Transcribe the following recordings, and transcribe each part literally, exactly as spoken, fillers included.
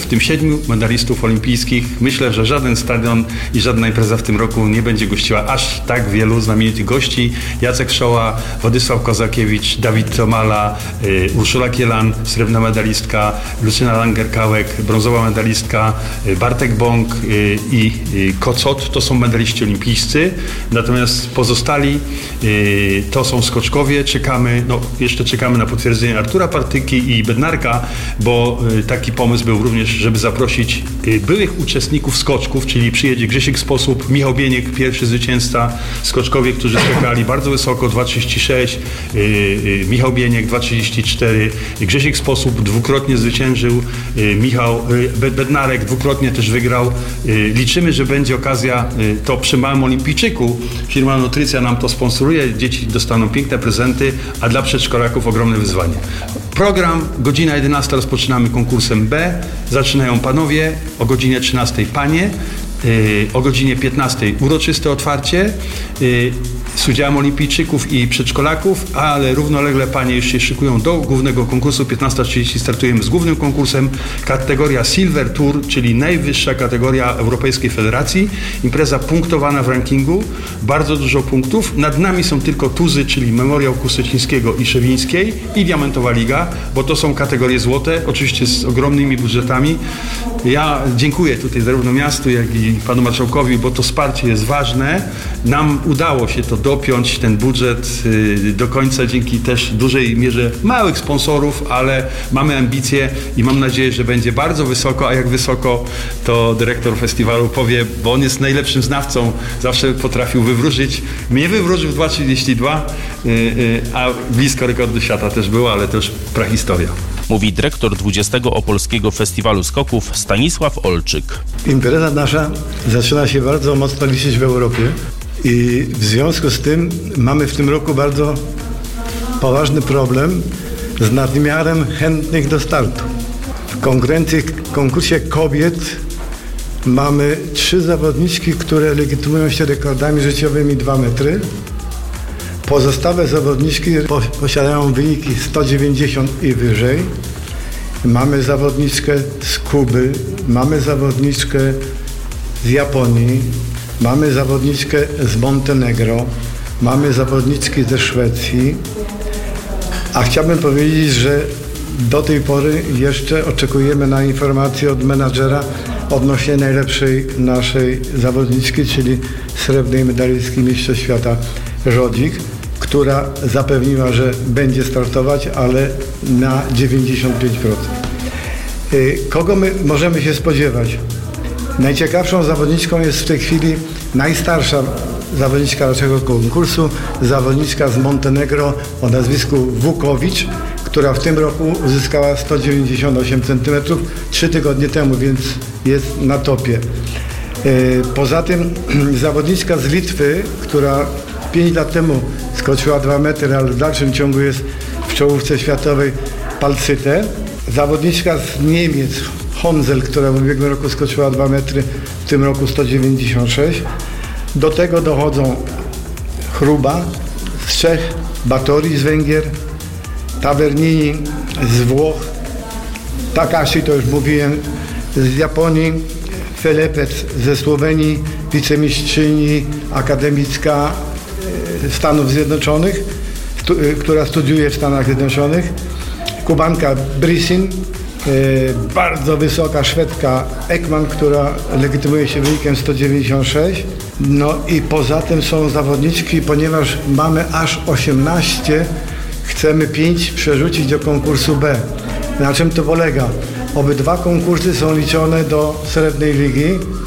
tym siedmiu medalistów olimpijskich. Myślę, że żaden stadion i żadna impreza w tym roku nie będzie gościła aż tak wielu znamienitych gości. Jacek Szoła, Władysław Kozakiewicz, Dawid Tomala, y, Urszula Kielan, srebrna medalistka, Lucyna Langer-Kałek, brązowa medalistka, y, Bartek Bąk y, i y, Kocot. To są medaliści olimpijscy. Natomiast pozostali y, to są skoczkowie. Czekamy, no jeszcze czekamy na potwierdzenie Artura Partyki i Bednarka, bo y, taki pomysł był również, żeby zaprosić y, byłych uczestników skoczków, czyli przyjedzie Grzesiek Sposób, Michał Bieniek, pierwszy zwycięzca, skoczkowie, którzy skakali bardzo wysoko, dwa trzydzieści sześć, y, y, Michał Bieniek dwa trzydzieści cztery, Grzesiek Sposób dwukrotnie zwyciężył, y, Michał y, Bednarek dwukrotnie też wygrał. Y, liczymy, że będzie okazja, y, to przy małym olimpijczyku, firma Nutrycja nam to sponsoruje, dzieci dostaną piękne prezenty, a dla przedszkolaków ogromne wyzwanie. Program, godzina jedenasta rozpoczynamy konkursem B, zaczynają panowie, o godzinie trzynastej panie, yy, o godzinie piętnastej uroczyste otwarcie yy, z udziałem olimpijczyków i przedszkolaków, ale równolegle panie już się szykują do głównego konkursu. piętnasta trzydzieści startujemy z głównym konkursem, kategoria Silver Tour, czyli najwyższa kategoria Europejskiej Federacji, impreza punktowana w rankingu, bardzo dużo punktów, nad nami są tylko tuzy, czyli Memoriał Kusecińskiego i Szewińskiej i Diamentowa Liga, bo to są kategorie złote, oczywiście z ogromnymi budżetami. Ja dziękuję tutaj zarówno miastu, jak i panu marszałkowi, bo to wsparcie jest ważne. Nam udało się to dopiąć, ten budżet yy, do końca dzięki też dużej mierze małych sponsorów, ale mamy ambicje i mam nadzieję, że będzie bardzo wysoko, a jak wysoko to dyrektor festiwalu powie, bo on jest najlepszym znawcą, zawsze potrafił wywróżyć. Mnie wywróżył dwa trzydzieści dwa, yy, yy, a blisko rekordu świata też było, ale to już prahistoria. Mówi dyrektor dwudziestego Opolskiego Festiwalu Skoków Stanisław Olczyk. Impreza nasza zaczyna się bardzo mocno liczyć w Europie i w związku z tym mamy w tym roku bardzo poważny problem z nadmiarem chętnych do startu. W konkurencji, w konkursie kobiet mamy trzy zawodniczki, które legitymują się rekordami życiowymi dwa metry. Pozostałe zawodniczki posiadają wyniki sto dziewięćdziesiąt i wyżej. Mamy zawodniczkę z Kuby, mamy zawodniczkę z Japonii, mamy zawodniczkę z Montenegro, mamy zawodniczki ze Szwecji. A chciałbym powiedzieć, że do tej pory jeszcze oczekujemy na informację od menadżera odnośnie najlepszej naszej zawodniczki, czyli srebrnej medalistki Mistrzostw Świata Żodzik, która zapewniła, że będzie startować, ale na dziewięćdziesiąt pięć procent. Kogo my możemy się spodziewać? Najciekawszą zawodniczką jest w tej chwili najstarsza zawodniczka naszego konkursu, zawodniczka z Montenegro o nazwisku Wukowicz, która w tym roku uzyskała sto dziewięćdziesiąt osiem centymetrów trzy tygodnie temu, więc jest na topie. Poza tym zawodniczka z Litwy, która pięć lat temu skoczyła dwa metry, ale w dalszym ciągu jest w czołówce światowej, Palcyte. Zawodniczka z Niemiec, Honzel, która w ubiegłym roku skoczyła dwa metry, w tym roku sto dziewięćdziesiąt sześć. Do tego dochodzą Chruba z Czech, Batory z Węgier, Tavernini z Włoch, Takashi, to już mówiłem, z Japonii, Felepec ze Słowenii, wicemistrzyni akademicka Stanów Zjednoczonych, stu, która studiuje w Stanach Zjednoczonych, Kubanka Brisin, e, bardzo wysoka Szwedka Ekman, która legitymuje się wynikiem sto dziewięćdziesiąt sześć. No i poza tym są zawodniczki, ponieważ mamy aż osiemnaście, chcemy pięć przerzucić do konkursu B. Na czym to polega? Obydwa konkursy są liczone do srebrnej ligi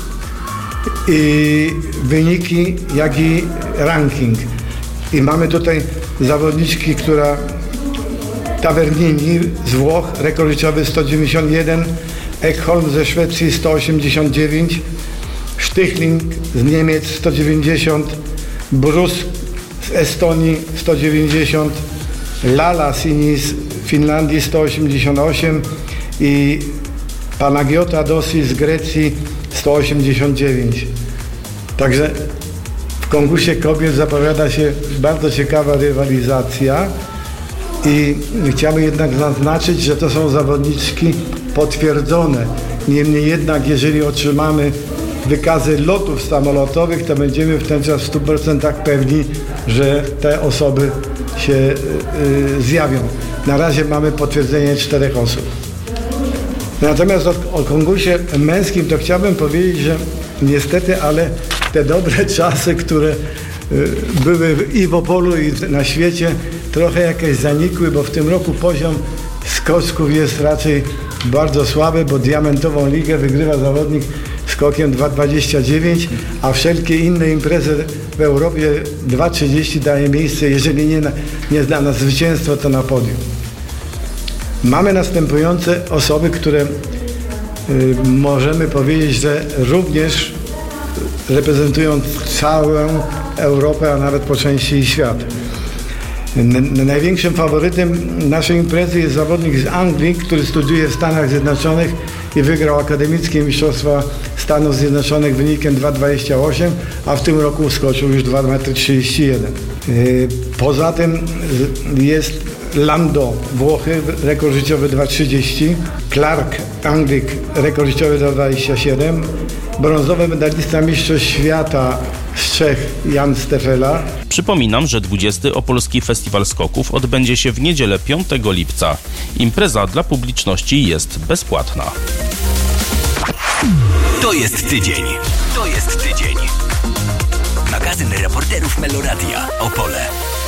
i wyniki, jak i ranking. I mamy tutaj zawodniczki, która Tavernini z Włoch, rekord życiowy sto dziewięćdziesiąt jeden, Ekholm ze Szwecji sto osiemdziesiąt dziewięć, Sztychling z Niemiec sto dziewięćdziesiąt, Brus z Estonii sto dziewięćdziesiąt, Lala Sini z Finlandii sto osiemdziesiąt osiem i Panagiota Dossi z Grecji sto osiemdziesiąt dziewięć. Także w konkursie kobiet zapowiada się bardzo ciekawa rywalizacja i chciałbym jednak zaznaczyć, że to są zawodniczki potwierdzone. Niemniej jednak, jeżeli otrzymamy wykazy lotów samolotowych, to będziemy w ten czas w stu procentach pewni, że te osoby się y, zjawią. Na razie mamy potwierdzenie czterech osób. Natomiast o, o konkursie męskim to chciałbym powiedzieć, że niestety, ale te dobre czasy, które y, były i w Opolu, i na świecie, trochę jakieś zanikły, bo w tym roku poziom skoczków jest raczej bardzo słaby, bo diamentową ligę wygrywa zawodnik skokiem dwa dwadzieścia dziewięć, a wszelkie inne imprezy w Europie dwa trzydzieści daje miejsce, jeżeli nie na, nie na zwycięstwo, to na podium. Mamy następujące osoby, które y, możemy powiedzieć, że również reprezentują całą Europę, a nawet po części świat. N- największym faworytem naszej imprezy jest zawodnik z Anglii, który studiuje w Stanach Zjednoczonych i wygrał akademickie mistrzostwa Stanów Zjednoczonych wynikiem dwa dwadzieścia osiem, a w tym roku skoczył już dwa trzydzieści jeden. Yy, poza tym jest Lando, Włochy, rekord życiowy dwa trzydzieści, Clark, Anglik, rekord życiowy dwa dwadzieścia siedem, brązowy medalista Mistrzostw Świata z Czech Jan Stefela. Przypominam, że dwudziesty Opolski Festiwal Skoków odbędzie się w niedzielę piątego lipca. Impreza dla publiczności jest bezpłatna. To jest tydzień. To jest tydzień. Magazyn reporterów Meloradia Opole.